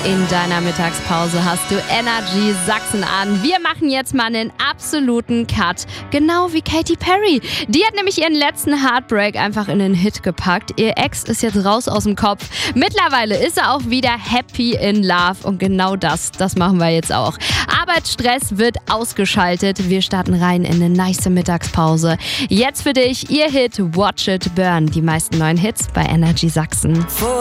In deiner Mittagspause hast du Energy Sachsen an. Wir machen jetzt mal einen absoluten Cut. Genau wie Katy Perry. Die hat nämlich ihren letzten Heartbreak einfach in den Hit gepackt. Ihr Ex ist jetzt raus aus dem Kopf. Mittlerweile ist er auch wieder happy in love. Und genau das machen wir jetzt auch. Arbeitsstress wird ausgeschaltet. Wir starten rein in eine nice Mittagspause. Jetzt für dich ihr Hit Watch It Burn. Die meisten neuen Hits bei Energy Sachsen.